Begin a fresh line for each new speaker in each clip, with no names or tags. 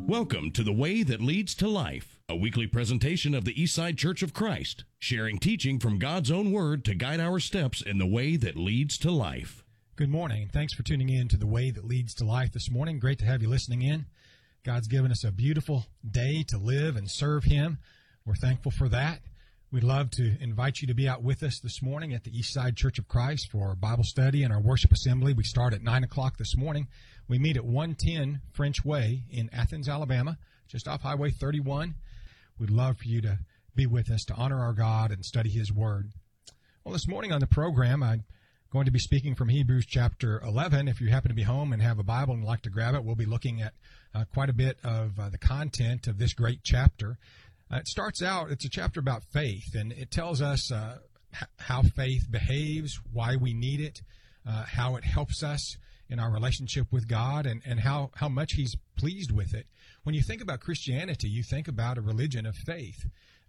Welcome to The Way That Leads to Life, a weekly presentation of the Eastside Church of Christ, sharing teaching from God's own Word to guide our steps in the way that leads to life.
Good morning. Thanks for tuning in to The Way That Leads to Life this morning. Great to have you listening in. God's given us a beautiful day to live and serve Him. We're thankful for that. We'd love to invite you to be out with us this morning at the Eastside Church of Christ for our Bible study and our worship assembly. We start at 9 o'clock this morning. We meet at 110 French Way in Athens, Alabama, just off Highway 31. We'd love for you to be with us to honor our God and study His Word. Well, this morning on the program, I'm going to be speaking from Hebrews chapter 11. If you happen to be home and have a Bible and like to grab it, we'll be looking at quite a bit of the content of this great chapter. It starts out, it's a chapter about faith, and it tells us how faith behaves, why we need it, how it helps us in our relationship with God, and how much He's pleased with it. When you think about Christianity, you think about a religion of faith.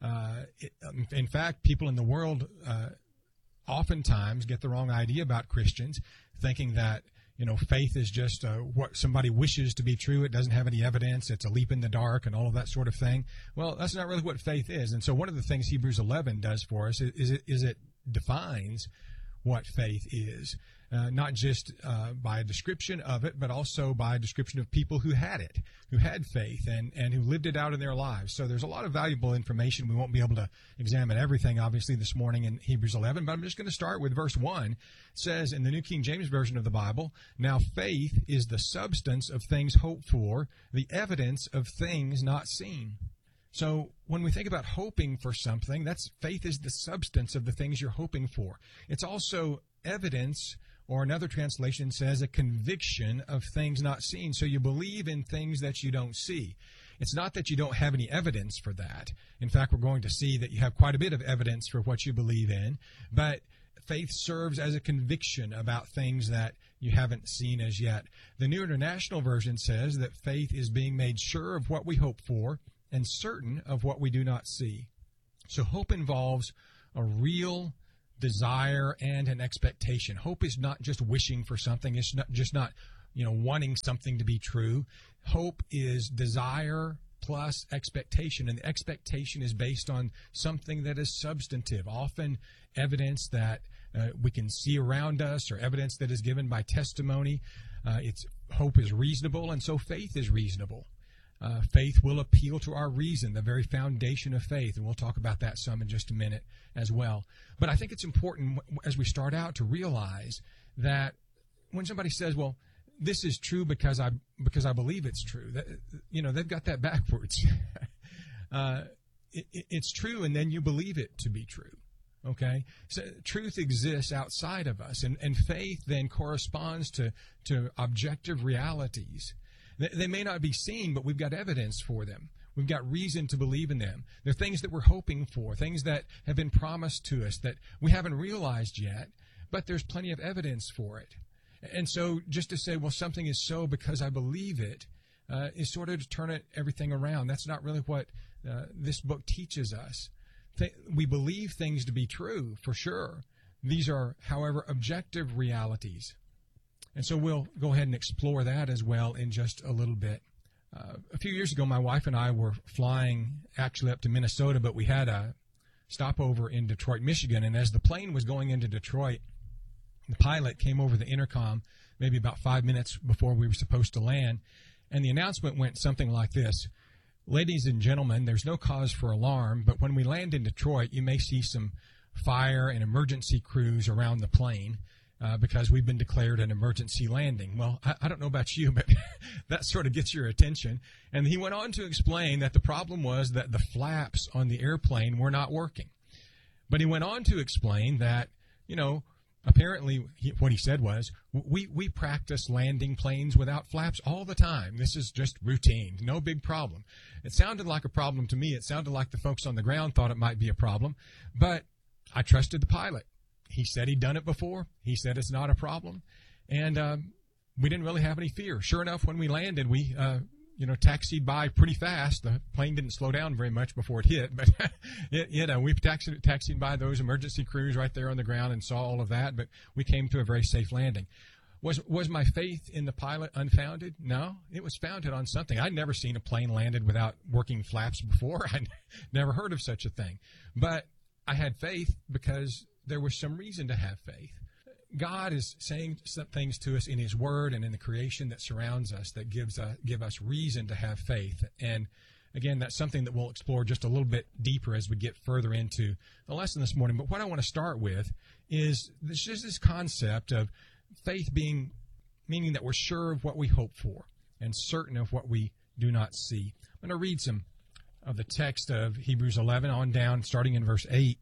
In fact, people in the world oftentimes get the wrong idea about Christians, thinking that faith is just what somebody wishes to be true. It doesn't have any evidence. It's a leap in the dark and all of that sort of thing. Well, that's not really what faith is. And so one of the things Hebrews 11 does for us is it defines what faith is, not just by a description of it, but also by a description of people who had it, who had faith and who lived it out in their lives. So there's a lot of valuable information. We won't be able to examine everything, obviously, this morning in Hebrews 11, but I'm just going to start with verse 1. It says in the New King James Version of the Bible, "Now faith is the substance of things hoped for, the evidence of things not seen." So when we think about hoping for something, that's faith is the substance of the things you're hoping for. It's also evidence, or another translation says a conviction of things not seen. So you believe in things that you don't see. It's not that you don't have any evidence for that. In fact, we're going to see that you have quite a bit of evidence for what you believe in, but faith serves as a conviction about things that you haven't seen as yet. The New International Version says that faith is being made sure of what we hope for and certain of what we do not see. So hope involves a real desire and an expectation. Hope is not just wishing for something. It's not just not, wanting something to be true. Hope is desire plus expectation, and the expectation is based on something that is substantive, often evidence that we can see around us or evidence that is given by testimony. Hope is reasonable, and so faith is reasonable. Faith will appeal to our reason, the very foundation of faith, and we'll talk about that some in just a minute as well. But I think it's important as we start out to realize that when somebody says, well, this is true because I believe it's true, they've got that backwards. It's true, and then you believe it to be true. Okay? So truth exists outside of us, and faith then corresponds to objective realities. They may not be seen, but we've got evidence for them. We've got reason to believe in them. They're things that we're hoping for, things that have been promised to us that we haven't realized yet, but there's plenty of evidence for it. And so just to say, well, something is so because I believe it, is sort of to turn everything around. That's not really what this book teaches us. We believe things to be true, for sure. These are, however, objective realities. And so we'll go ahead and explore that as well in just a little bit. A few years ago, my wife and I were flying actually up to Minnesota, but we had a stopover in Detroit, Michigan. And as the plane was going into Detroit, the pilot came over the intercom maybe about 5 minutes before we were supposed to land. And the announcement went something like this: "Ladies and gentlemen, there's no cause for alarm, but when we land in Detroit, you may see some fire and emergency crews around the plane. Because we've been declared an emergency landing." Well, I don't know about you, but that sort of gets your attention. And he went on to explain that the problem was that the flaps on the airplane were not working. But he went on to explain that, apparently what he said was, we practice landing planes without flaps all the time. This is just routine, no big problem. It sounded like a problem to me. It sounded like the folks on the ground thought it might be a problem. But I trusted the pilot. He said he'd done it before. He said it's not a problem. And we didn't really have any fear. Sure enough, when we landed, we taxied by pretty fast. The plane didn't slow down very much before it hit, but we taxied by those emergency crews right there on the ground and saw all of that, but we came to a very safe landing. Was my faith in the pilot unfounded? No, it was founded on something. I'd never seen a plane landed without working flaps before. I'd never heard of such a thing. But I had faith because there was some reason to have faith. God is saying some things to us in His Word and in the creation that surrounds us that give us reason to have faith. And again, that's something that we'll explore just a little bit deeper as we get further into the lesson this morning. But what I want to start with is this concept of faith meaning that we're sure of what we hope for and certain of what we do not see. I'm going to read some of the text of Hebrews 11 on down, starting in verse 8.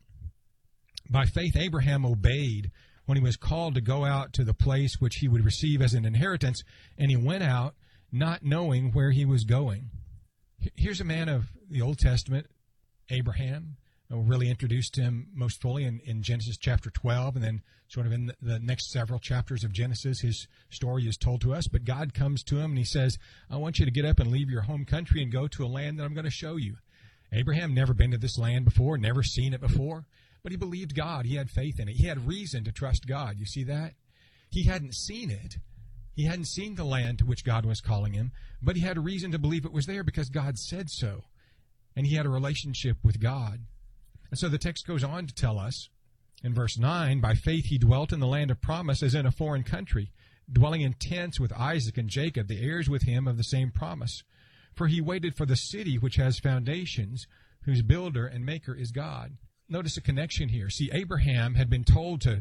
By faith Abraham obeyed when he was called to go out to the place which he would receive as an inheritance, and he went out not knowing where he was going. Here's a man of the Old Testament, Abraham. We're really introduced to him most fully in Genesis chapter 12, and then sort of in the next several chapters of Genesis, his story is told to us. But God comes to him and He says, I want you to get up and leave your home country and go to a land that I'm going to show you. Abraham never been to this land before, never seen it before, but he believed God. He had faith in it. He had reason to trust God. You see that? He hadn't seen it. He hadn't seen the land to which God was calling him, but he had a reason to believe it was there because God said so. And he had a relationship with God. And so the text goes on to tell us in verse 9, by faith he dwelt in the land of promise as in a foreign country, dwelling in tents with Isaac and Jacob, the heirs with him of the same promise. For he waited for the city which has foundations, whose builder and maker is God. Notice a connection here. See, Abraham had been told to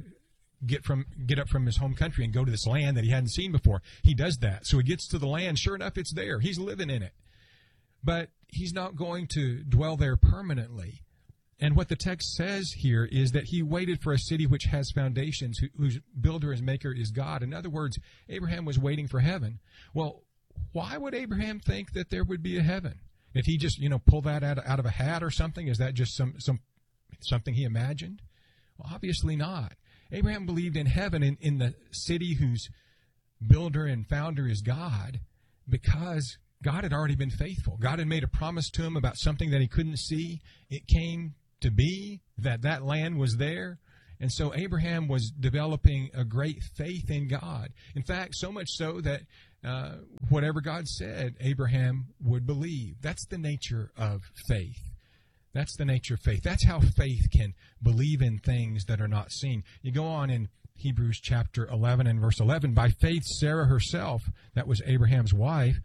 get up from his home country and go to this land that he hadn't seen before. He does that. So he gets to the land. Sure enough, it's there. He's living in it. But he's not going to dwell there permanently. And what the text says here is that he waited for a city which has foundations, whose builder and maker is God. In other words, Abraham was waiting for heaven. Well, why would Abraham think that there would be a heaven? Did he just, pull that out of a hat or something? Is that just something he imagined? Well, obviously not. Abraham believed in heaven, in the city whose builder and founder is God, because God had already been faithful. God had made a promise to him about something that he couldn't see. It came to be that land was there. And so Abraham was developing a great faith in God. In fact, so much so that whatever God said, Abraham would believe. That's the nature of faith. That's the nature of faith. That's how faith can believe in things that are not seen. You go on in Hebrews chapter 11 and verse 11. By faith, Sarah herself, that was Abraham's wife,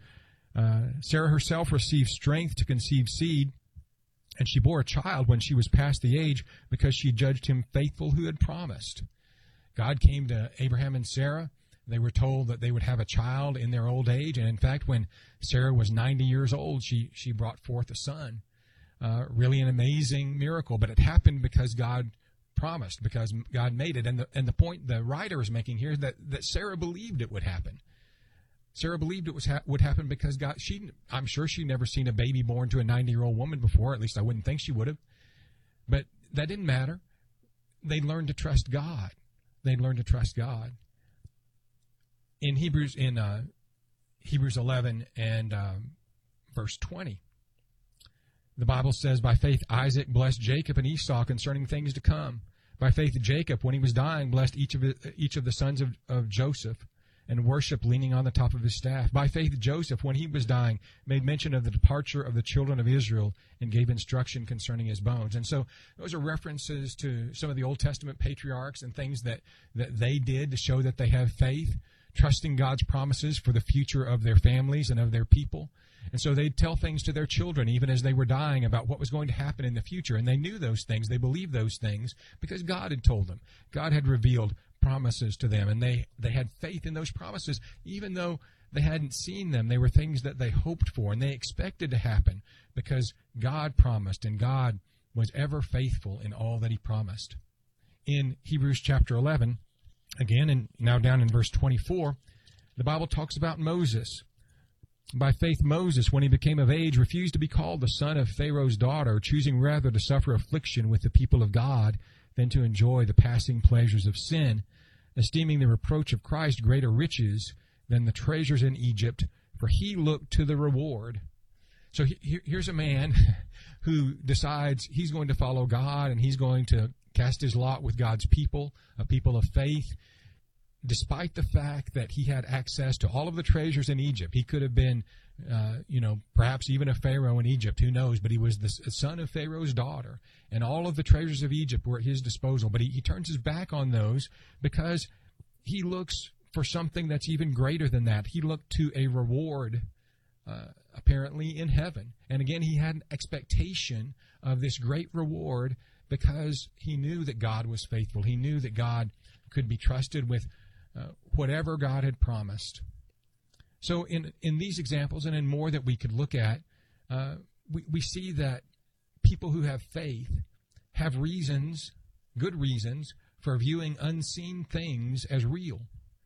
Sarah herself received strength to conceive seed, and she bore a child when she was past the age because she judged him faithful who had promised. God came to Abraham and Sarah. They were told that they would have a child in their old age. And in fact, when Sarah was 90 years old, she brought forth a son. Really an amazing miracle. But it happened because God promised, because God made it. And the point the writer is making here is that Sarah believed it would happen. Sarah believed it would happen because God. I'm sure she'd never seen a baby born to a 90-year-old woman before. At least I wouldn't think she would have. But that didn't matter. They learned to trust God. They learned to trust God. In Hebrews 11 and verse 20, the Bible says, by faith Isaac blessed Jacob and Esau concerning things to come. By faith Jacob, when he was dying, blessed each of the sons of Joseph, and worshiped leaning on the top of his staff. By faith Joseph, when he was dying, made mention of the departure of the children of Israel and gave instruction concerning his bones. And so those are references to some of the Old Testament patriarchs and things that they did to show that they have faith, trusting God's promises for the future of their families and of their people. And so they'd tell things to their children, even as they were dying, about what was going to happen in the future. And they knew those things. They believed those things because God had told them. God had revealed promises to them, and they had faith in those promises, even though they hadn't seen them. They were things that they hoped for, and they expected to happen because God promised, and God was ever faithful in all that He promised. In Hebrews chapter 11, again, and now down in verse 24, the Bible talks about Moses. By faith Moses, when he became of age, refused to be called the son of Pharaoh's daughter, choosing rather to suffer affliction with the people of God than to enjoy the passing pleasures of sin, esteeming the reproach of Christ greater riches than the treasures in Egypt, for he looked to the reward. So here's a man who decides he's going to follow God and he's going to cast his lot with God's people, a people of faith. despite the fact that he had access to all of the treasures in Egypt, he could have been, perhaps even a Pharaoh in Egypt, who knows, but he was the son of Pharaoh's daughter, and all of the treasures of Egypt were at his disposal. But he turns his back on those because he looks for something that's even greater than that. He looked to a reward, apparently in heaven. And again, he had an expectation of this great reward because he knew that God was faithful. He knew that God could be trusted with whatever God had promised. So in these examples and in more that we could look at, we see that people who have faith have reasons, good reasons, for viewing unseen things as real.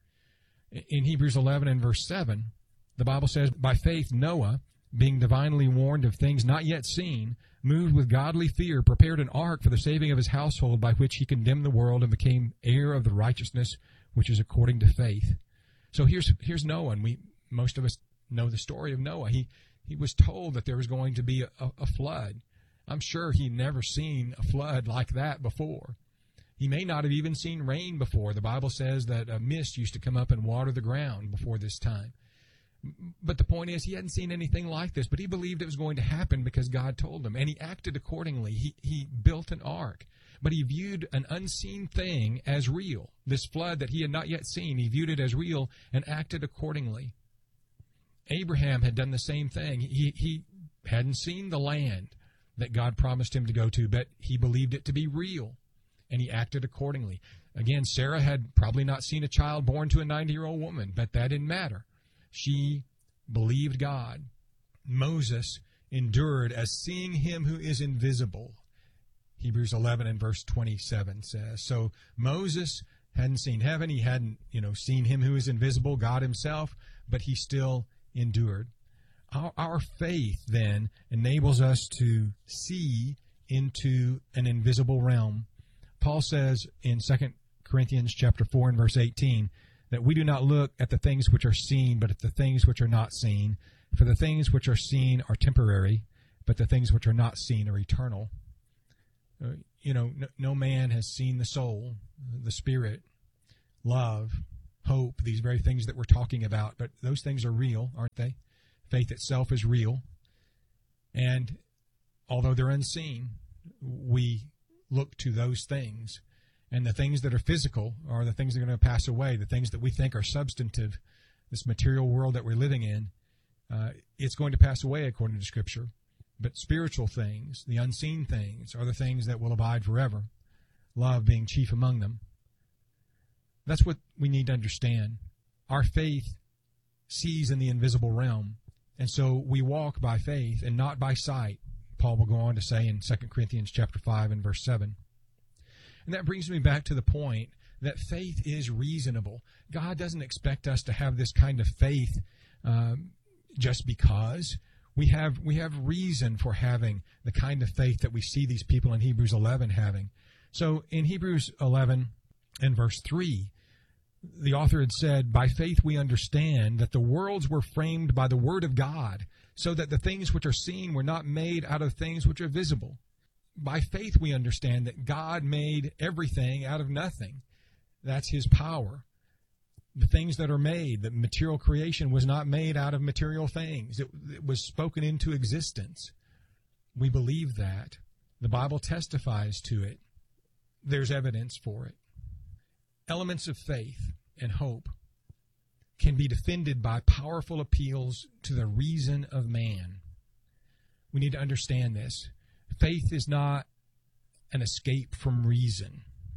In Hebrews 11 and verse 7, the Bible says, "By faith Noah, being divinely warned of things not yet seen, moved with godly fear, prepared an ark for the saving of his household, by which he condemned the world and became heir of the righteousness which is according to faith." So here's Noah, and most of us know the story of Noah. He was told that there was going to be a flood. I'm sure he'd never seen a flood like that before. He may not have even seen rain before. The Bible says that a mist used to come up and water the ground before this time. But the point is, he hadn't seen anything like this, but he believed it was going to happen because God told him, and he acted accordingly. He built an ark, but he viewed an unseen thing as real. This flood that he had not yet seen, he viewed it as real and acted accordingly. Abraham had done the same thing. He hadn't seen the land that God promised him to go to, but he believed it to be real, and he acted accordingly. Again, Sarah had probably not seen a child born to a 90-year-old woman, but that didn't matter. She believed God. Moses endured as seeing him who is invisible. Hebrews 11 and verse 27 says. So Moses hadn't seen heaven. He hadn't, seen him who is invisible, God himself, but he still endured. Our faith then enables us to see into an invisible realm. Paul says in 2 Corinthians chapter 4 and verse 18, that we do not look at the things which are seen, but at the things which are not seen. For the things which are seen are temporary, but the things which are not seen are eternal. No man has seen the soul, the spirit, love, hope, these very things that we're talking about. But those things are real, aren't they? Faith itself is real. And although they're unseen, we look to those things. And the things that are physical are the things that are going to pass away. The things that we think are substantive, this material world that we're living in, it's going to pass away according to Scripture. But spiritual things, the unseen things, are the things that will abide forever, love being chief among them. That's what we need to understand. Our faith sees in the invisible realm, and so we walk by faith and not by sight, Paul will go on to say in 2 Corinthians chapter 5 and verse 7. And that brings me back to the point that faith is reasonable. God doesn't expect us to have this kind of faith just because. We have reason for having the kind of faith that we see these people in Hebrews 11 having. So in Hebrews 11 and verse 3, the author had said, "By faith we understand that the worlds were framed by the word of God, so that the things which are seen were not made out of things which are visible." By faith we understand that God made everything out of nothing. That's his power. The things that are made, the material creation was not made out of material things. It was spoken into existence. We believe that. The Bible testifies to it. There's evidence for it. Elements of faith and hope can be defended by powerful appeals to the reason of man. We need to understand this. Faith is not an escape from reason.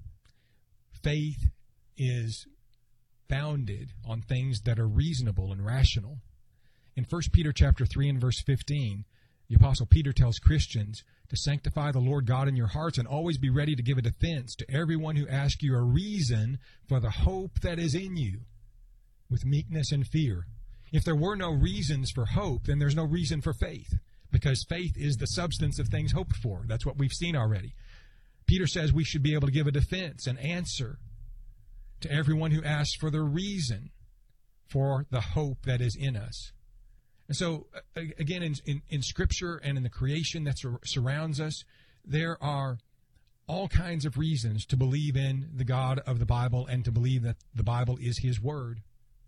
Faith is founded on things that are reasonable and rational. In 1 Peter chapter 3 and verse 15, the Apostle Peter tells Christians to sanctify the Lord God in your hearts and always be ready to give a defense to everyone who asks you a reason for the hope that is in you, with meekness and fear. If there were no reasons for hope, then there's no reason for faith, because faith is the substance of things hoped for. That's what we've seen already. Peter says we should be able to give a defense, an answer to everyone who asks for the reason for the hope that is in us. And so, again, in Scripture and in the creation that surrounds us, there are all kinds of reasons to believe in the God of the Bible and to believe that the Bible is His Word.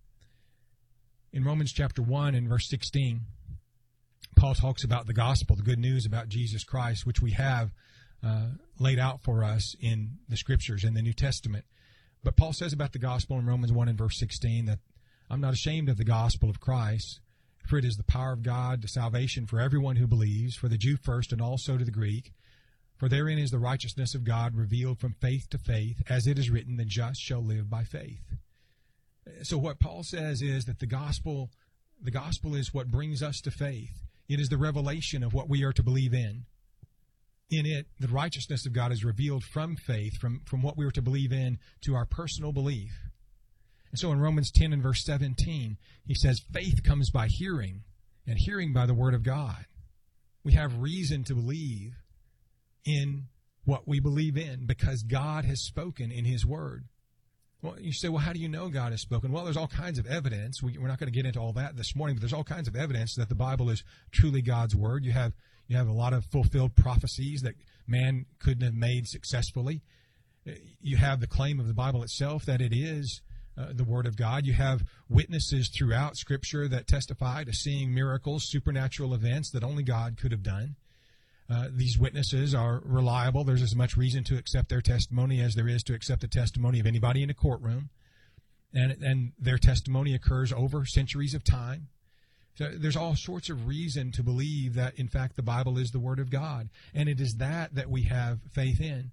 In Romans chapter 1 and verse 16, Paul talks about the gospel, the good news about Jesus Christ, which we have laid out for us in the Scriptures, in the New Testament. But Paul says about the gospel in Romans 1 and verse 16 that I'm not ashamed of the gospel of Christ, for it is the power of God to salvation for everyone who believes, for the Jew first and also to the Greek. For therein is the righteousness of God revealed from faith to faith, as it is written, the just shall live by faith. So what Paul says is that the gospel is what brings us to faith. It is the revelation of what we are to believe in. In it, the righteousness of God is revealed from faith, from what we are to believe in to our personal belief. And so in Romans 10 and verse 17, he says, faith comes by hearing, and hearing by the word of God. We have reason to believe in what we believe in because God has spoken in His Word. Well, you say, well, how do you know God has spoken? Well, there's all kinds of evidence. We're not going to get into all that this morning, but there's all kinds of evidence that the Bible is truly God's Word. You have a lot of fulfilled prophecies that man couldn't have made successfully. You have the claim of the Bible itself that it is the Word of God. You have witnesses throughout Scripture that testify to seeing miracles, supernatural events that only God could have done. These witnesses are reliable. There's as much reason to accept their testimony as there is to accept the testimony of anybody in a courtroom. And their testimony occurs over centuries of time. So there's all sorts of reason to believe that, in fact, the Bible is the Word of God. And it is that we have faith in.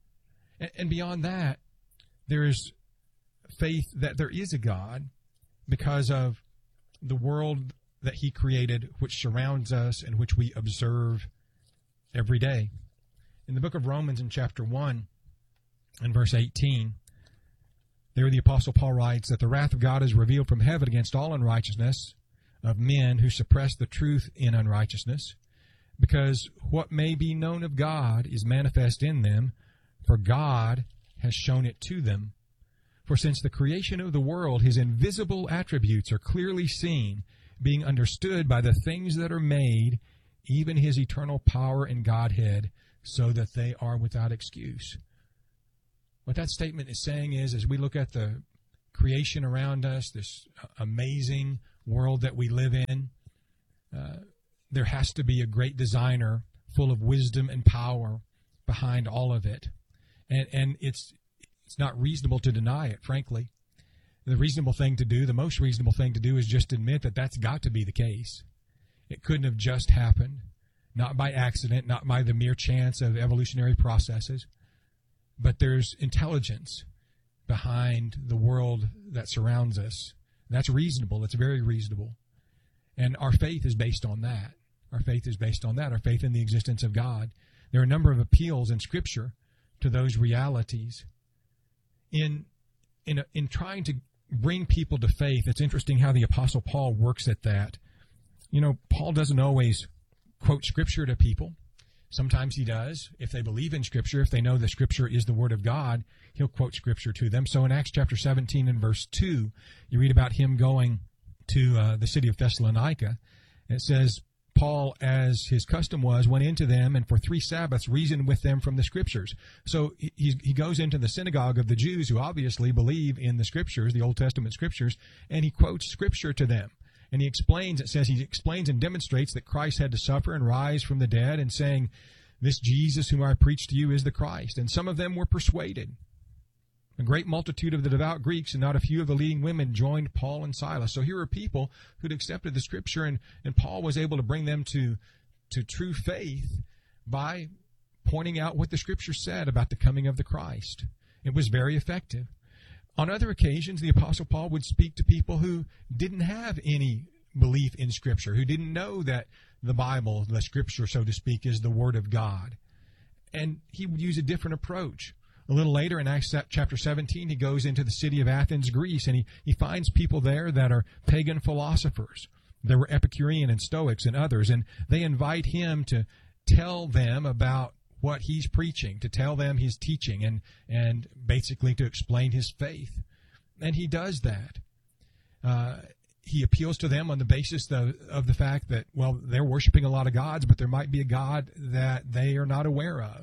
And beyond that, there is faith that there is a God because of the world that He created, which surrounds us and which we observe every day. In the book of Romans in chapter 1 and verse 18, there the Apostle Paul writes that the wrath of God is revealed from heaven against all unrighteousness of men who suppress the truth in unrighteousness, because what may be known of God is manifest in them, for God has shown it to them. For since the creation of the world, His invisible attributes are clearly seen, being understood by the things that are made, even His eternal power and Godhead, so that they are without excuse. What that statement is saying is, as we look at the creation around us, this amazing world that we live in, there has to be a great designer full of wisdom and power behind all of it. And it's not reasonable to deny it, frankly. The reasonable thing to do, the most reasonable thing to do, is just admit that that's got to be the case. It couldn't have just happened, not by accident, not by the mere chance of evolutionary processes, but there's intelligence behind the world that surrounds us. That's reasonable. It's very reasonable. And our faith is based on that. Our faith is based on that, our faith in the existence of God. There are a number of appeals in Scripture to those realities. In trying to bring people to faith, it's interesting how the Apostle Paul works at that. You know, Paul doesn't always quote Scripture to people. Sometimes he does. If they believe in Scripture, if they know the Scripture is the Word of God, he'll quote Scripture to them. So in Acts chapter 17 and verse 2, you read about him going to the city of Thessalonica. And it says, Paul, as his custom was, went into them and for 3 Sabbaths reasoned with them from the Scriptures. So he goes into the synagogue of the Jews who obviously believe in the Scriptures, the Old Testament Scriptures, and he quotes Scripture to them. And he explains and demonstrates that Christ had to suffer and rise from the dead, and saying, this Jesus whom I preach to you is the Christ. And some of them were persuaded. A great multitude of the devout Greeks and not a few of the leading women joined Paul and Silas. So here are people who'd accepted the Scripture, and Paul was able to bring them to true faith by pointing out what the Scripture said about the coming of the Christ. It was very effective. On other occasions, the Apostle Paul would speak to people who didn't have any belief in Scripture, who didn't know that the Bible, the Scripture, so to speak, is the Word of God. And he would use a different approach. A little later in Acts chapter 17, he goes into the city of Athens, Greece, and he finds people there that are pagan philosophers. There were Epicurean and Stoics and others, and they invite him to tell them about what he's preaching, to tell them his teaching, and basically to explain his faith. And he does that. He appeals to them on the basis of the fact that, well, they're worshiping a lot of gods, but there might be a God that they are not aware of.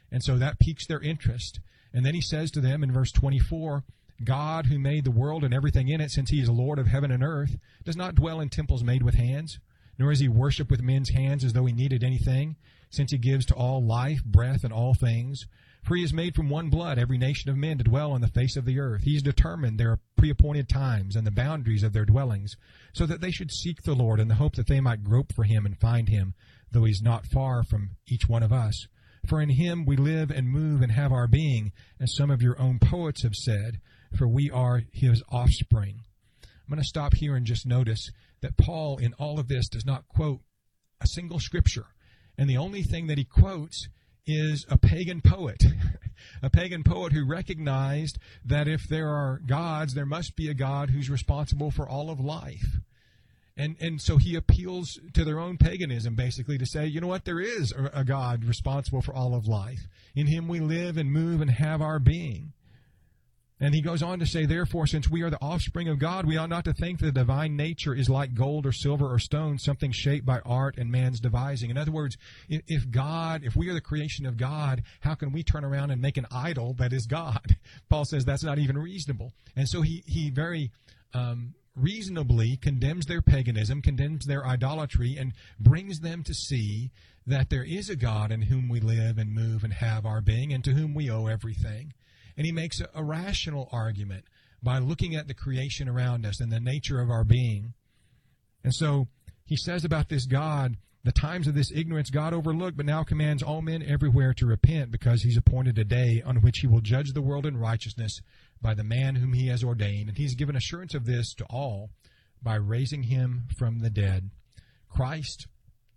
And so that piques their interest. And then he says to them in verse 24, God, who made the world and everything in it, since he is Lord of heaven and earth, does not dwell in temples made with hands, nor is he worshipped with men's hands as though he needed anything, since he gives to all life, breath, and all things. For he has made from one blood every nation of men to dwell on the face of the earth. He has determined their pre-appointed times and the boundaries of their dwellings, so that they should seek the Lord in the hope that they might grope for him and find him, though he is not far from each one of us. For in him we live and move and have our being, as some of your own poets have said, for we are his offspring. I'm going to stop here and just notice that Paul, in all of this, does not quote a single scripture. And the only thing that he quotes is a pagan poet, a pagan poet who recognized that if there are gods, there must be a God who's responsible for all of life. And so he appeals to their own paganism, basically, to say, you know what, there is a God responsible for all of life. In him we live and move and have our being. And he goes on to say, therefore, since we are the offspring of God, we ought not to think that the divine nature is like gold or silver or stone, something shaped by art and man's devising. In other words, if we are the creation of God, how can we turn around and make an idol that is God? Paul says that's not even reasonable. And so he very reasonably condemns their paganism, condemns their idolatry, and brings them to see that there is a God in whom we live and move and have our being, and to whom we owe everything. And he makes a rational argument by looking at the creation around us and the nature of our being. And so he says about this God, the times of this ignorance God overlooked, but now commands all men everywhere to repent, because he's appointed a day on which he will judge the world in righteousness by the man whom he has ordained. And he's given assurance of this to all by raising him from the dead. Christ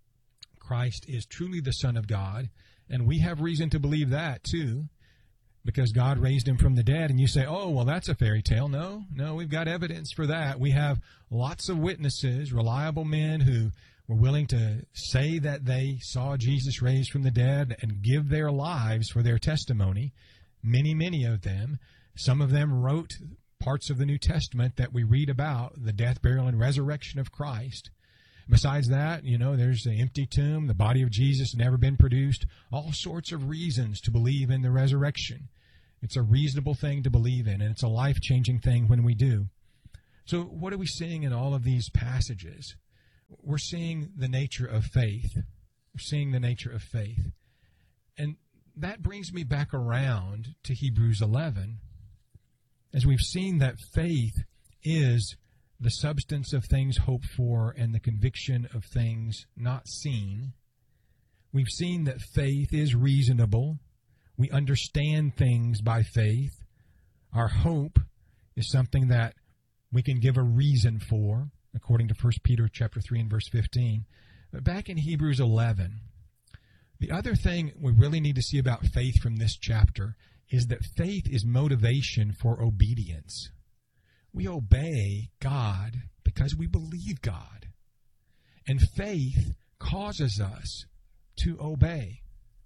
is truly the Son of God, and we have reason to believe that too, because God raised him from the dead. And you say, oh, well, that's a fairy tale. No, we've got evidence for that. We have lots of witnesses, reliable men who were willing to say that they saw Jesus raised from the dead and give their lives for their testimony. Many of them. Some of them wrote parts of the New Testament that we read about, the death, burial, and resurrection of Christ. Besides that, there's the empty tomb, the body of Jesus never been produced, all sorts of reasons to believe in the resurrection. It's a reasonable thing to believe in, and it's a life-changing thing when we do. So what are we seeing in all of these passages? We're seeing the nature of faith. We're seeing the nature of faith. And that brings me back around to Hebrews 11, as we've seen that faith is the substance of things hoped for and the conviction of things not seen. We've seen that faith is reasonable. We understand things by faith. Our hope is something that we can give a reason for, according to 1 Peter chapter 3 and verse 15. But back in Hebrews 11, the other thing we really need to see about faith from this chapter is that faith is motivation for obedience. We obey God because we believe God. And faith causes us to obey.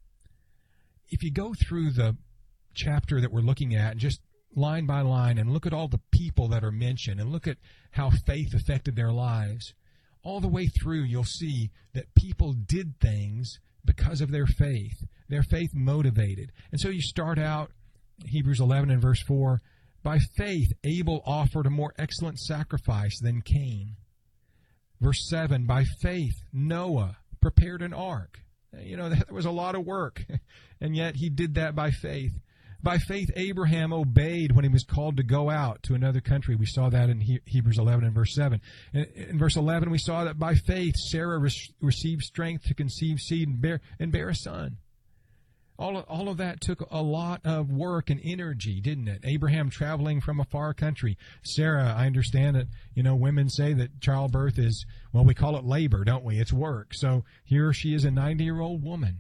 If you go through the chapter that we're looking at, just line by line, and look at all the people that are mentioned, and look at how faith affected their lives, all the way through you'll see that people did things because of their faith. Their faith motivated. And so you start out, Hebrews 11 and verse 4, by faith, Abel offered a more excellent sacrifice than Cain. Verse 7, by faith, Noah prepared an ark. That was a lot of work, and yet he did that by faith. By faith, Abraham obeyed when he was called to go out to another country. We saw that in Hebrews 11 and verse 7. In verse 11, we saw that by faith, Sarah received strength to conceive seed and bear a son. All of that took a lot of work and energy, didn't it? Abraham traveling from a far country. Sarah, I understand that, women say that childbirth is, we call it labor, don't we? It's work. So here she is, a 90-year-old woman.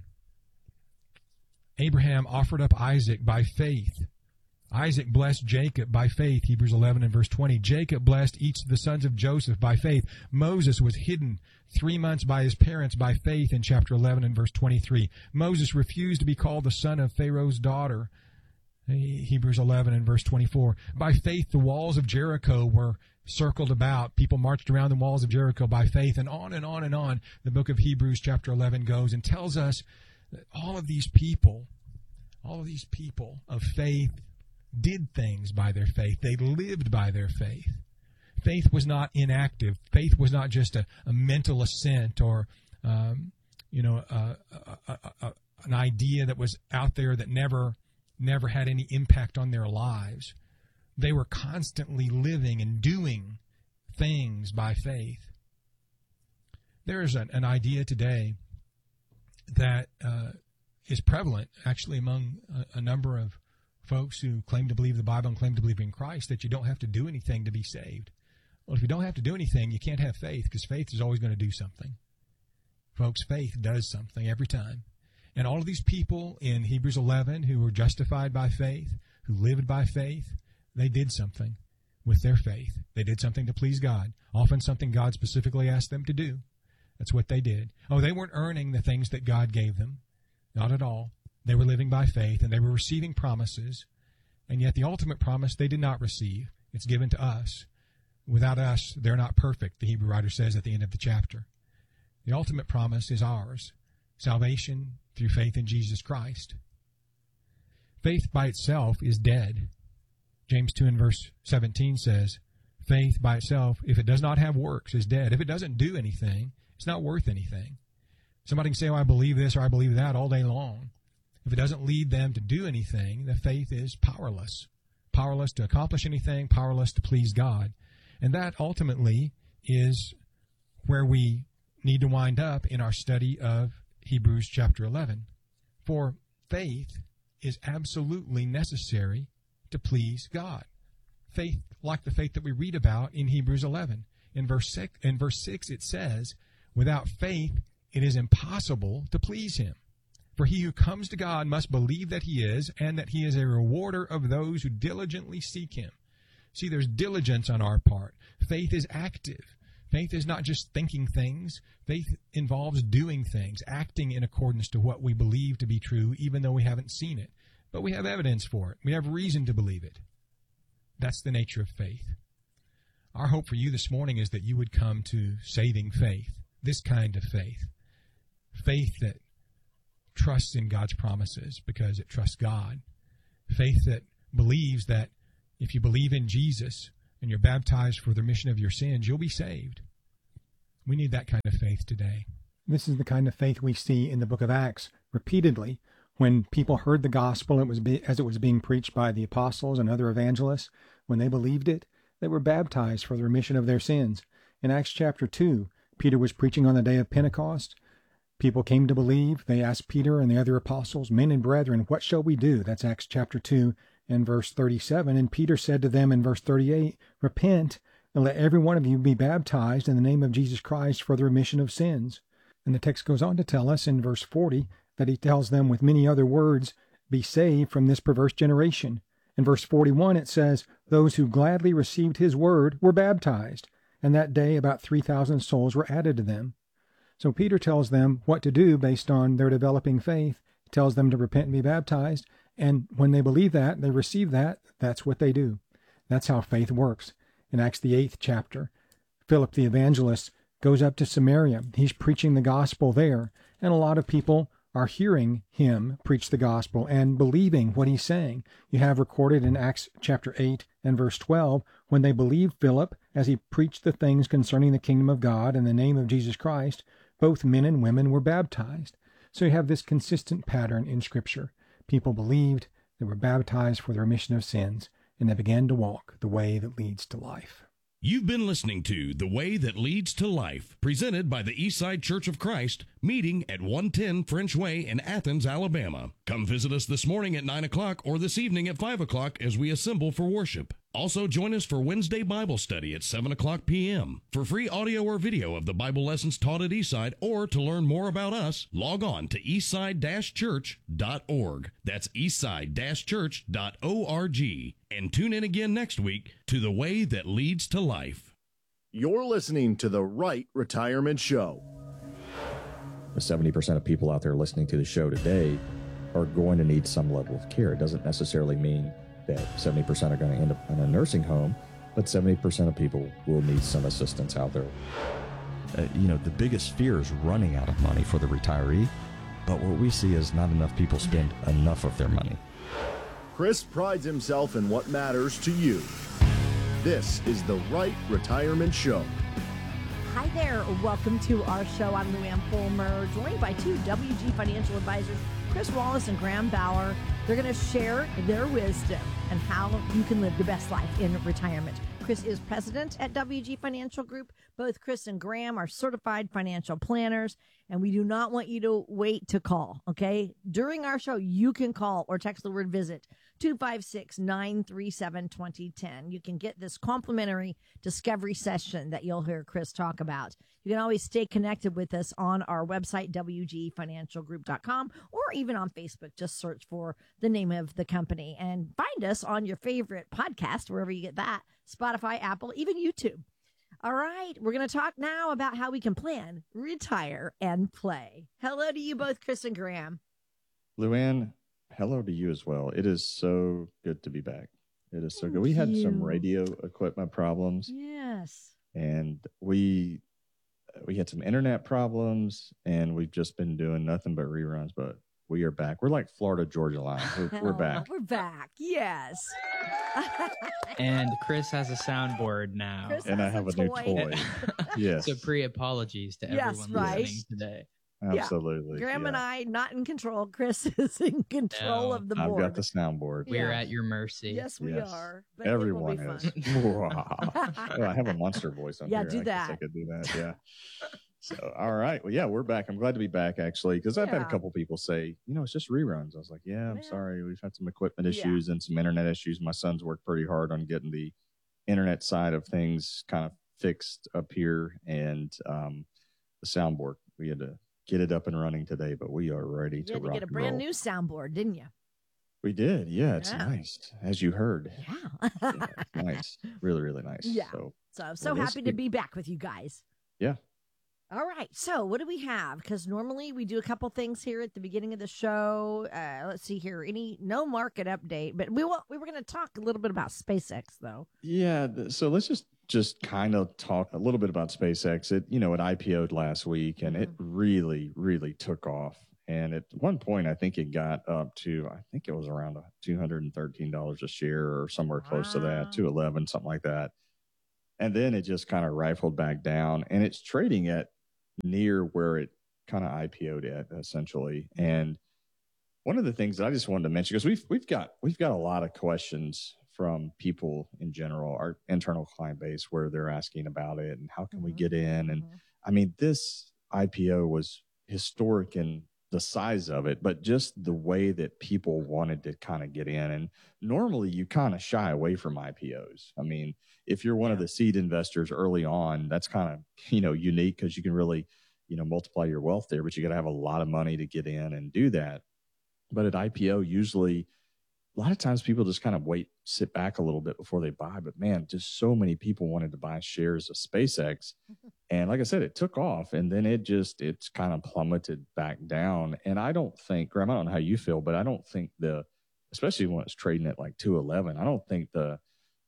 Abraham offered up Isaac by faith. Isaac blessed Jacob by faith, Hebrews 11 and verse 20. Jacob blessed each of the sons of Joseph by faith. Moses was hidden 3 months by his parents by faith in chapter 11 and verse 23. Moses refused to be called the son of Pharaoh's daughter, Hebrews 11 and verse 24. By faith, the walls of Jericho were circled about. People marched around the walls of Jericho by faith, and on and on and on. The book of Hebrews chapter 11 goes and tells us that all of these people All of these people of faith did things by their faith. They lived by their faith. Faith was not inactive. Faith was not just a mental assent or, an idea that was out there that never had any impact on their lives. They were constantly living and doing things by faith. There is an idea today that is prevalent, actually, among a number of folks who claim to believe the Bible and claim to believe in Christ, that you don't have to do anything to be saved. Well, if you don't have to do anything, you can't have faith, because faith is always going to do something. Folks, faith does something every time. And all of these people in Hebrews 11 who were justified by faith, who lived by faith, they did something with their faith. They did something to please God, often something God specifically asked them to do. That's what they did. Oh, they weren't earning the things that God gave them. Not at all. They were living by faith, and they were receiving promises, and yet the ultimate promise they did not receive. It's given to us. Without us, they're not perfect, the Hebrew writer says at the end of the chapter. The ultimate promise is ours, salvation through faith in Jesus Christ. Faith by itself is dead. James 2 and verse 17 says, faith by itself, if it does not have works, is dead. If it doesn't do anything, it's not worth anything. Somebody can say, oh, I believe this or I believe that all day long. If it doesn't lead them to do anything, the faith is powerless. Powerless to accomplish anything, powerless to please God. And that ultimately is where we need to wind up in our study of Hebrews chapter 11. For faith is absolutely necessary to please God. Faith like the faith that we read about in Hebrews 11. In verse 6 it says, without faith it is impossible to please him. For he who comes to God must believe that he is, and that he is a rewarder of those who diligently seek him. See, there's diligence on our part. Faith is active. Faith is not just thinking things. Faith involves doing things, acting in accordance to what we believe to be true, even though we haven't seen it. But we have evidence for it. We have reason to believe it. That's the nature of faith. Our hope for you this morning is that you would come to saving faith, this kind of faith. Faith that trusts in God's promises because it trusts God. Faith that believes that if you believe in Jesus and you're baptized for the remission of your sins, you'll be saved. We need that kind of faith today.
This is the kind of faith we see in the book of Acts repeatedly. When people heard the gospel as it was being preached by the apostles and other evangelists, when they believed it, they were baptized for the remission of their sins. In Acts chapter 2, Peter was preaching on the day of Pentecost. People came to believe. They asked Peter and the other apostles, men and brethren, what shall we do? That's Acts chapter 2 and verse 37. And Peter said to them in verse 38, repent and let every one of you be baptized in the name of Jesus Christ for the remission of sins. And the text goes on to tell us in verse 40 that he tells them with many other words, be saved from this perverse generation. In verse 41 it says, those who gladly received his word were baptized. And that day about 3,000 souls were added to them. So Peter tells them what to do based on their developing faith. He tells them to repent and be baptized. And when they believe that, they receive that, that's what they do. That's how faith works. In Acts the 8th chapter, Philip the evangelist goes up to Samaria. He's preaching the gospel there. And a lot of people are hearing him preach the gospel and believing what he's saying. You have recorded in Acts chapter 8 and verse 12, when they believed Philip as he preached the things concerning the kingdom of God in the name of Jesus Christ, both men and women were baptized. So you have this consistent pattern in Scripture. People believed, they were baptized for the remission of sins, and they began to walk the way that leads to life.
You've been listening to The Way That Leads to Life, presented by the Eastside Church of Christ, meeting at 110 French Way in Athens, Alabama. Come visit us this morning at 9 o'clock or this evening at 5 o'clock as we assemble for worship. Also, join us for Wednesday Bible study at 7 o'clock p.m. For free audio or video of the Bible lessons taught at Eastside, or to learn more about us, log on to eastside-church.org. That's eastside-church.org. And tune in again next week to The Way That Leads to Life.
You're listening to The Right Retirement Show.
70% of people out there listening to the show today are going to need some level of care. It doesn't necessarily mean that 70% are going to end up in a nursing home, but 70% of people will need some assistance out there.
The biggest fear is running out of money for the retiree.
But what we see is not enough people spend enough of their money.
Chris prides himself in what matters to you. This is the Right Retirement Show.
Hi there. Welcome to our show. I'm Luann Fulmer, joined by two WG financial advisors, Chris Wallace and Graham Bauer. They're going to share their wisdom and how you can live the best life in retirement. Chris is president at WG Financial Group. Both Chris and Graham are certified financial planners, and we do not want you to wait to call, okay? During our show, you can call or text the word VISIT 256-937-2010. You can get this complimentary discovery session that you'll hear Chris talk about. You can always stay connected with us on our website, wgfinancialgroup.com, or even on Facebook. Just search for the name of the company and find us on your favorite podcast, wherever you get that, Spotify, Apple, even YouTube. All right, we're going to talk now about how we can plan, retire, and play. Hello to you both, Chris and Graham.
Luann, hello to you as well. It is so good to be back. It is so good. We had some radio equipment problems.
Yes.
And we had some internet problems, and we've just been doing nothing but reruns, but we are back. We're like Florida Georgia line. We're back.
We're back. Yes.
And Chris has a soundboard now.
And I have a new toy. Yes.
So pre-apologies to everyone listening today.
Absolutely.
Yeah. Graham and I not in control. Chris is in control of the board.
I've got the soundboard.
We're at your mercy.
Yes, we are. But
everyone is. I have a monster voice on here.
Yeah, do that.
I could do that. Yeah. So, all right. Well, yeah, we're back. I'm glad to be back, actually, because I've had a couple people say, it's just reruns. I was like, I'm sorry. We've had some equipment issues and some internet issues. My son's worked pretty hard on getting the internet side of things kind of fixed up here, and the soundboard. We had to get it up and running today, but we are ready to rock and roll.
You had to get a brand new soundboard, didn't you?
We did. Yeah, it's nice, as you heard.
Yeah.
It's nice. Really, really nice.
Yeah. So happy to be back with you guys.
Yeah.
All right. So what do we have? Because normally we do a couple things here at the beginning of the show. Let's see here. No market update, but we were going to talk a little bit about SpaceX, though.
Yeah. So let's just kind of talk a little bit about SpaceX. It IPO'd last week, and it really, really took off. And at one point, I think it got up to, it was around $213 a share or somewhere close to that, $211, something like that. And then it just kind of rifled back down, and it's trading at near where it kind of IPO'd at, essentially. And one of the things that I just wanted to mention, because we've got a lot of questions from people in general, our internal client base, where they're asking about it and how can we get in. And I mean, this IPO was historic in the size of it, but just the way that people wanted to kind of get in. And normally you kind of shy away from IPOs. I mean, if you're one of the seed investors early on, that's kind of, unique, because you can really, multiply your wealth there, but you got to have a lot of money to get in and do that. But at IPO, usually a lot of times people just kind of sit back a little bit before they buy. But man, just so many people wanted to buy shares of SpaceX. And like I said, it took off, and then it's kind of plummeted back down. And I don't think, Graham, I don't know how you feel, but I don't think especially when it's trading at like 211, I don't think the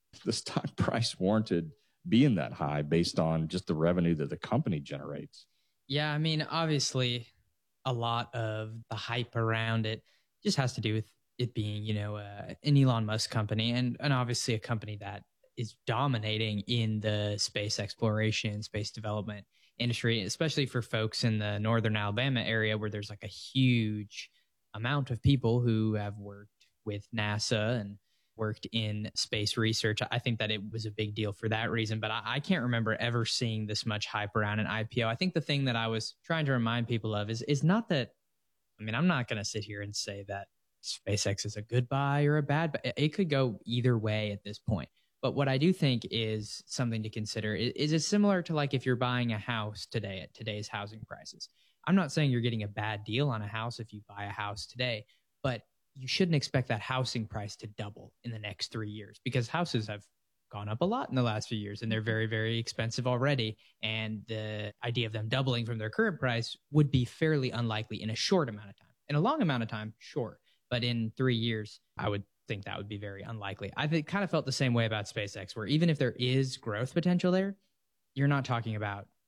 stock price warranted being that high based on just the revenue that the company generates.
Yeah, I mean, obviously, a lot of the hype around it just has to do with it being, an Elon Musk company, and obviously a company that is dominating in the space exploration, space development industry, especially for folks in the northern Alabama area, where there's like a huge amount of people who have worked with NASA and worked in space research. I think that it was a big deal for that reason, but I can't remember ever seeing this much hype around an IPO. I think the thing that I was trying to remind people of is not that, I'm not going to sit here and say that SpaceX is a good buy or a bad buy. It could go either way at this point. But what I do think is something to consider is it similar to like if you're buying a house today at today's housing prices. I'm not saying you're getting a bad deal on a house if you buy a house today, but you shouldn't expect that housing price to double in the next 3 years, because houses have gone up a lot in the last few years and they're very, very expensive already. And the idea of them doubling from their current price would be fairly unlikely in a short amount of time. In a long amount of time, sure. But in 3 years, I would think that would be very unlikely. I kind of felt the same way about SpaceX, where even if there is growth potential there, you're not talking about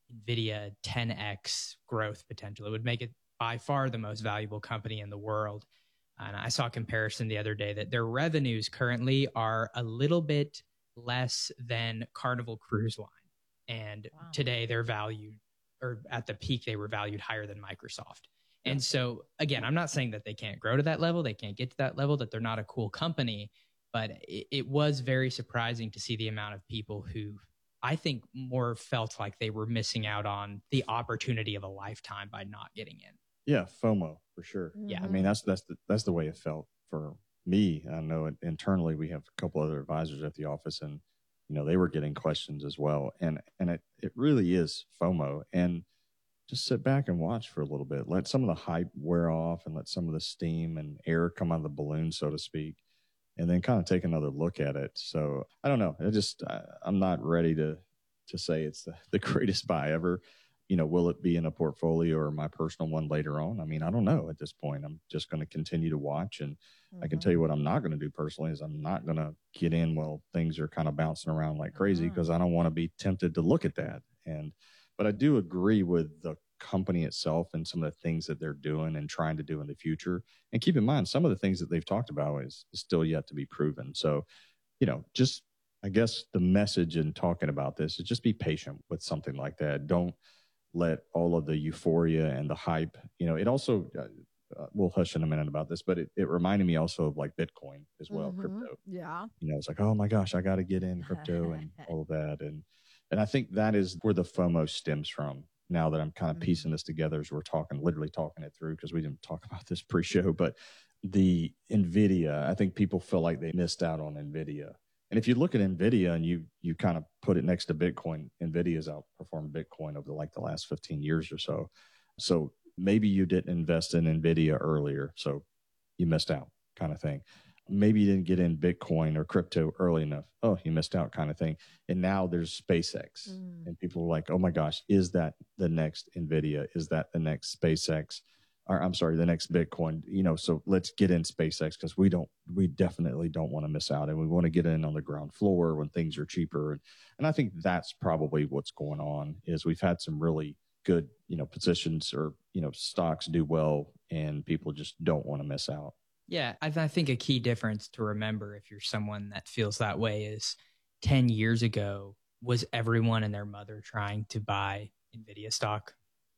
NVIDIA 10x growth potential. It would make it by far the most valuable company in the world. And I saw a comparison the other day that their revenues currently are a little bit less than Carnival Cruise Line. And today they're valued, or at the peak, they were valued higher than Microsoft. And so, again, I'm not saying that they can't grow to that level, they can't get to that level, that they're not a cool company, but it was very surprising to see the amount of people who I think more felt like they were missing out on the opportunity of a lifetime by not getting in.
Yeah, FOMO for sure.
Yeah.
I mean, that's the way it felt for me. I know internally we have a couple other advisors at the office, and they were getting questions as well. And it really is FOMO. And just sit back and watch for a little bit. Let some of the hype wear off and let some of the steam and air come out of the balloon, so to speak, and then kind of take another look at it. So I don't know. I'm not ready to say it's the greatest buy ever. Will it be in a portfolio or my personal one later on? I mean, I don't know at this point. I'm just going to continue to watch. And I can tell you what I'm not going to do personally is I'm not going to get in while things are kind of bouncing around like crazy, because I don't want to be tempted to look at that. But I do agree with the company itself and some of the things that they're doing and trying to do in the future. And keep in mind, some of the things that they've talked about is still yet to be proven. So, just, I guess the message in talking about this is just be patient with something like that. Don't let all of the euphoria and the hype, it also, we'll hush in a minute about this, but it reminded me also of like Bitcoin as well, crypto.
Yeah.
It's like, oh my gosh, I got to get in crypto and all of that. And I think that is where the FOMO stems from. Now that I'm kind of piecing this together as we're literally talking it through, because we didn't talk about this pre-show, but the NVIDIA, I think people feel like they missed out on NVIDIA. And if you look at NVIDIA and you kind of put it next to Bitcoin, NVIDIA's outperformed Bitcoin over the last 15 years or so. So maybe you didn't invest in NVIDIA earlier, so you missed out kind of thing. Maybe you didn't get in Bitcoin or crypto early enough. Oh, you missed out kind of thing. And now there's SpaceX. And people are like, oh my gosh, is that the next NVIDIA? Is that the next SpaceX? Or I'm sorry, the next Bitcoin, so let's get in SpaceX, because we definitely don't want to miss out. And we want to get in on the ground floor when things are cheaper. And I think that's probably what's going on is we've had some really good, positions or, stocks do well, and people just don't want to miss out.
Yeah, I think a key difference to remember if you're someone that feels that way is 10 years ago, was everyone and their mother trying to buy NVIDIA stock?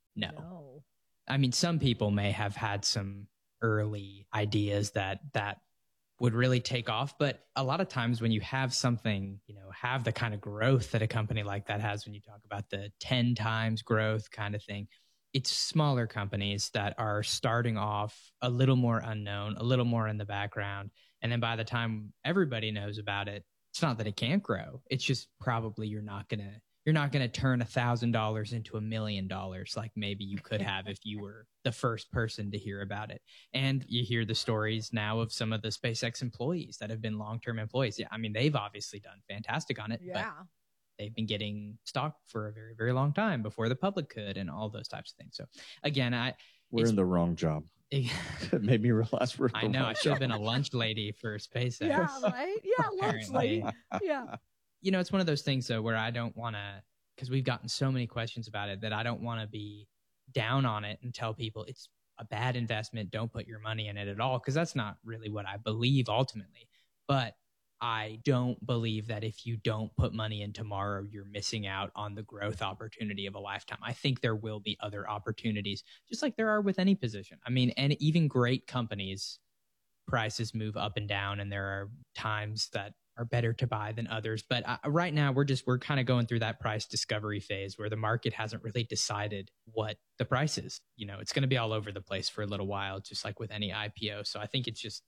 No. I mean, some people may have had some early ideas that would really take off, but a lot of times when you have something, have the kind of growth that a company like that has, when you talk about the 10 times growth kind of thing, it's smaller companies that are starting off a little more unknown, a little more in the background. And then by the time everybody knows about it, it's not that it can't grow. It's just probably you're not going to turn $1,000 into $1 million like maybe you could have if you were the first person to hear about it. And you hear the stories now of some of the SpaceX employees that have been long-term employees. Yeah, I mean, they've obviously done fantastic on it. Yeah. But they've been getting stock for a very, very long time before the public could, and all those types of things. So again,
we're in the wrong job. It made me realize
I know. I should have been a lunch lady for SpaceX.
Yeah, right? Yeah, lunch lady. Yeah.
It's one of those things, though, where I don't want to, because we've gotten so many questions about it, that I don't want to be down on it and tell people it's a bad investment. Don't put your money in it at all, because that's not really what I believe ultimately. But I don't believe that if you don't put money in tomorrow, you're missing out on the growth opportunity of a lifetime. I think there will be other opportunities, just like there are with any position. I mean, and even great companies, prices move up and down, and there are times that are better to buy than others. But right now, we're kind of going through that price discovery phase where the market hasn't really decided what the price is. It's going to be all over the place for a little while, just like with any IPO. So I think it's just,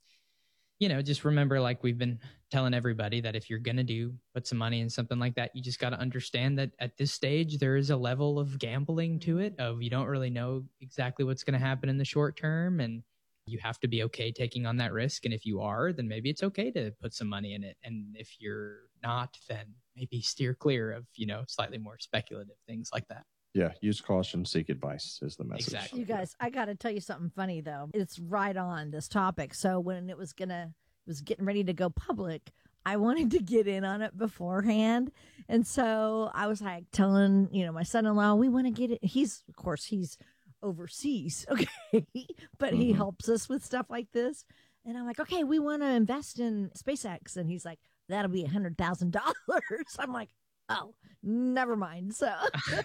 just remember, like we've been telling everybody, that if you're going to put some money in something like that, you just got to understand that at this stage, there is a level of gambling to it, of you don't really know exactly what's going to happen in the short term. And you have to be okay taking on that risk. And if you are, then maybe it's okay to put some money in it. And if you're not, then maybe steer clear of, slightly more speculative things like that.
Yeah, use caution, seek advice is the message.
Exactly.
You guys, I got to tell you something funny, though. It's right on this topic. So when it was getting ready to go public, I wanted to get in on it beforehand. And so I was like telling, my son-in-law, we want to get it. He's overseas. Okay. But he helps us with stuff like this. And I'm like, okay, we want to invest in SpaceX. And he's like, that'll be $100,000. I'm like, oh, never mind. So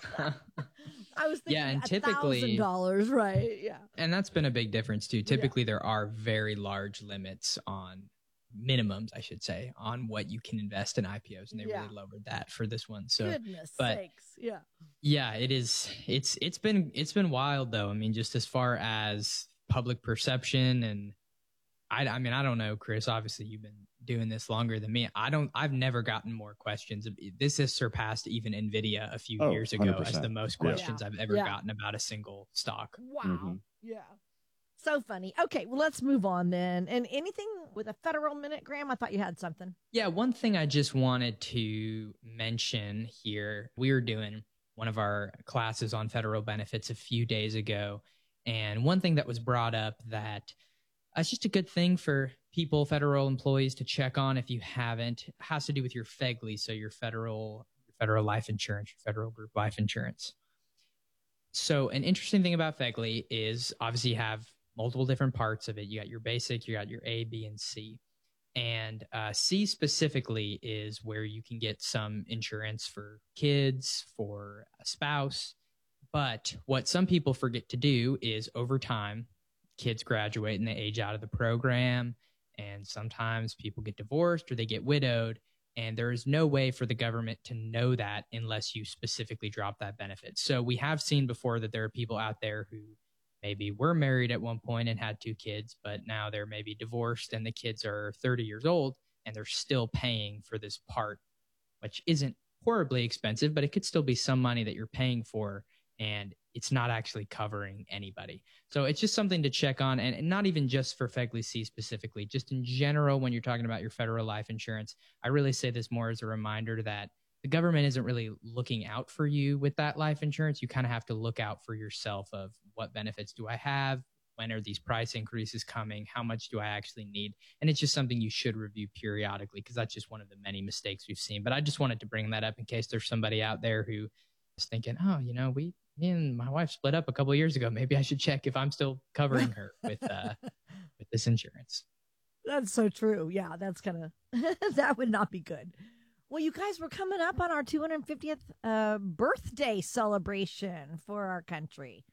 I was thinking
and typically
$1,000, right? Yeah.
And that's been a big difference too. Typically there are very large limits on minimums, I should say, on what you can invest in IPOs. And they really lowered that for this one. So
goodness sakes. Yeah.
Yeah, it is. It's been wild though. I mean, just as far as public perception, and I mean, I don't know, Chris, obviously you've been doing this longer than me. I've never gotten more questions. This has surpassed even NVIDIA a few years ago
100%.
as the most questions I've ever gotten about a single stock.
Wow. Yeah. So funny. Okay, well, let's move on then. And anything with a federal minute, Graham? I thought you had something.
Yeah, one thing I just wanted to mention here, we were doing one of our classes on federal benefits a few days ago. And one thing that was brought up that it's just a good thing for people, federal employees, to check on if you haven't. It has to do with your FEGLI, so your federal life insurance, your federal group life insurance. So an interesting thing about FEGLI is obviously you have multiple different parts of it. You got your basic, you got your A, B, and C. And C specifically is where you can get some insurance for kids, for a spouse. But what some people forget to do is over time, kids graduate and they age out of the program. And sometimes people get divorced or they get widowed. And there is no way for the government to know that unless you specifically drop that benefit. So we have seen before that there are people out there who maybe were married at one point and had 2 kids, but now they're maybe divorced and the kids are 30 years old and they're still paying for this part, which isn't horribly expensive, but it could still be some money that you're paying for, and it's not actually covering anybody. So it's just something to check on, and not even just for FEGLI C specifically, just in general when you're talking about your federal life insurance. I really say this more as a reminder that the government isn't really looking out for you with that life insurance. You kind of have to look out for yourself of what benefits do I have? When are these price increases coming? How much do I actually need? And it's just something you should review periodically, because that's just one of the many mistakes we've seen. But I just wanted to bring that up in case there's somebody out there who is thinking, oh, me and my wife split up a couple of years ago. Maybe I should check if I'm still covering her with this insurance.
That's so true. Yeah, that's that would not be good. Well, you guys, we're coming up on our 250th birthday celebration for our country.